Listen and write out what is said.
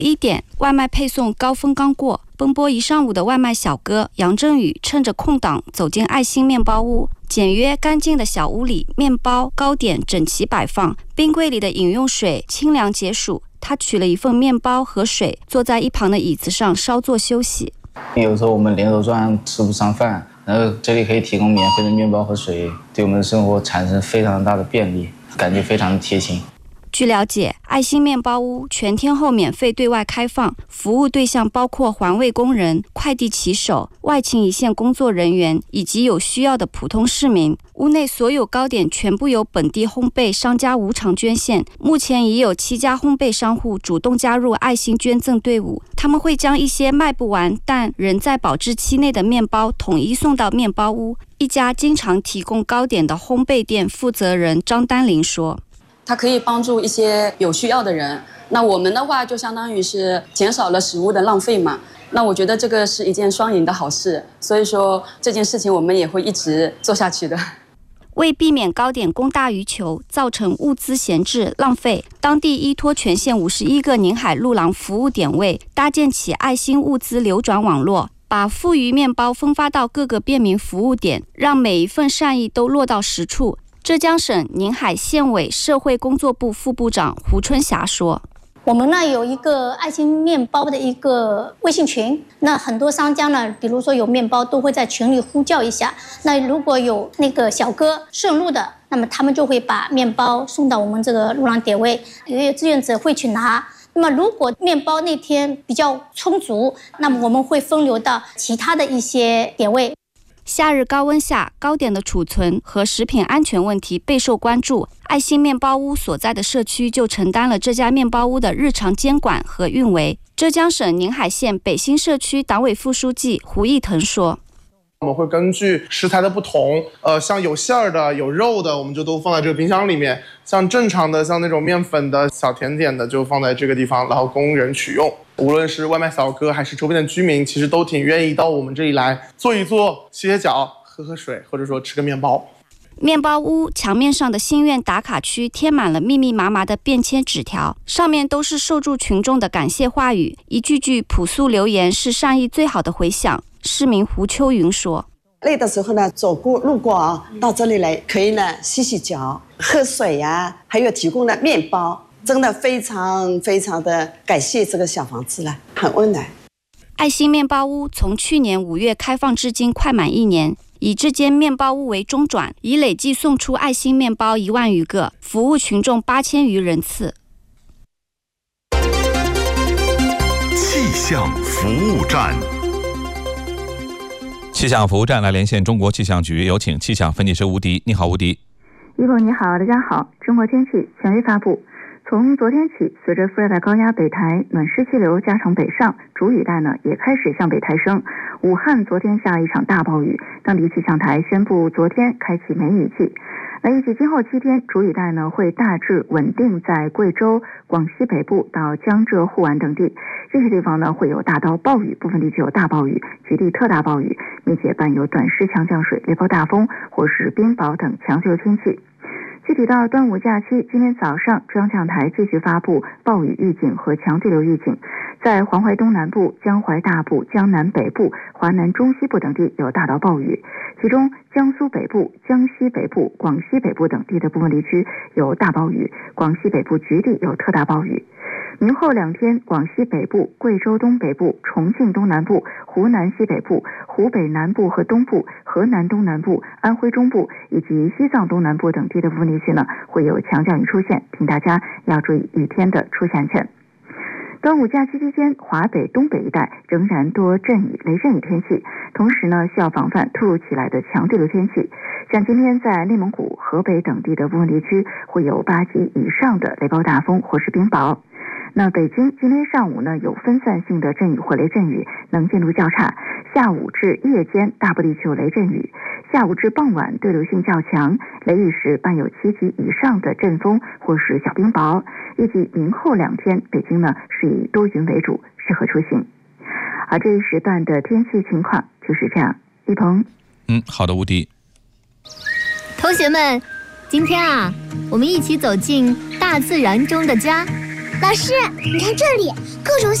1点，外卖配送高峰刚过，奔波一上午的外卖小哥杨振宇趁着空档走进爱心面包屋。简约干净的小屋里，面包、糕点整齐摆放，冰柜里的饮用水清凉解暑。他取了一份面包和水，坐在一旁的椅子上稍作休息。 有时候我们连轴转吃不上饭，然后这里可以提供免费的面包和水，对我们的生活产生非常大的便利，感觉非常的贴心。 据了解，爱心面包屋全天候免费对外开放，服务对象包括环卫工人、快递骑手、外勤一线工作人员以及有需要的普通市民。屋内所有糕点全部由本地烘焙商家无偿捐献，目前已有7家烘焙商户主动加入爱心捐赠队伍，他们会将一些卖不完但仍在保质期内的面包统一送到面包屋。一家经常提供糕点的烘焙店负责人张丹玲说， 它可以帮助一些有需要的人，那我们的话就相当于是减少了食物的浪费嘛，那我觉得这个是一件双赢的好事，所以说这件事情我们也会一直做下去的。 为避免糕点供大于求，造成物资闲置浪费，当地依托全县51个宁海路廊服务点位，搭建起爱心物资流转网络，把富余面包分发到各个便民服务点，让每一份善意都落到实处。浙江省宁海县委社会工作部副部长胡春霞说， 我们呢有一个爱心面包的一个微信群，那很多商家呢，比如说有面包都会在群里呼叫一下，那如果有那个小哥顺路的，那么他们就会把面包送到我们这个路廊点位，也有志愿者会去拿。那么如果面包那天比较充足，那么我们会分流到其他的一些点位。 夏日高温下，糕点的储存和食品安全问题备受关注。爱心面包屋所在的社区就承担了这家面包屋的日常监管和运维。浙江省宁海县北新社区党委副书记胡义腾说， 我们会根据食材的不同，像有馅儿的、有肉的，我们就都放在这个冰箱里面；像正常的、像那种面粉的、小甜点的，就放在这个地方，然后供人取用。无论是外卖小哥还是周边的居民，其实都挺愿意到我们这里来坐一坐、歇歇脚、喝喝水，或者说吃个面包。 面包屋墙面上的心愿打卡区贴满了密密麻麻的便签纸条，上面都是受助群众的感谢话语，一句句朴素留言是善意最好的回响。市民胡秋云说， 累的时候呢，路过啊，到这里来可以呢洗洗脚、喝水呀，还有提供的面包，真的非常非常的感谢这个小房子了，很温暖。 爱心面包屋从去年5月开放至今快满1年，以这间面包屋为中转，已累计送出爱心面包1万余个，服务群众8000余人次。 气象服务站。 气象服务站来连线中国气象局，有请气象分析师吴迪。你好，吴迪。 一峰你好，大家好。中国天气权威发布，从昨天起，随着副热带高压北抬暖湿气流加强北上，主雨带呢也开始向北抬升。武汉昨天下了一场大暴雨，当地气象台宣布昨天开启梅雨季。预计今后7天，主雨带呢会大致稳定在贵州、广西北部到江浙沪皖等地，这些地方呢会有大到暴雨，部分地区有大暴雨，局地特大暴雨，并且伴有短时强降水、雷暴大风或是冰雹等强对流天气。具体到端午假期，今天早上中央气象台继续发布暴雨预警和强对流预警，在黄淮东南部、江淮大部、江南北部、华南中西部等地有大到暴雨，其中江苏北部、江西北部、广西北部等地的部分地区有大暴雨，广西北部局地有特大暴雨。明后2天，广西北部、贵州东北部、重庆东南部、湖南西北部、湖北南部和东部、河南东南部、安徽中部以及西藏东南部等地的部分地区呢，会有强降雨出现，请大家要注意雨天的出现权。端午假期期间，华北、东北一带仍然多阵雨、雷阵雨天气，同时呢，需要防范突如其来的强对流天气。像今天在内蒙古、河北等地的部分地区会有8级以上的雷暴大风或是冰雹。那北京今天上午呢有分散性的阵雨或雷阵雨，能见度较差，下午至夜间大部地区有雷阵雨，下午至傍晚对流性较强，雷雨时伴有7级以上的阵风或是小冰雹。预计明后2天北京呢是以多云为主，适合出行。而这一时段的天气情况就是这样。一鹏， 好的，吴迪。 同学们，今天啊，我们一起走进大自然中的家， 老师，你看这里，各种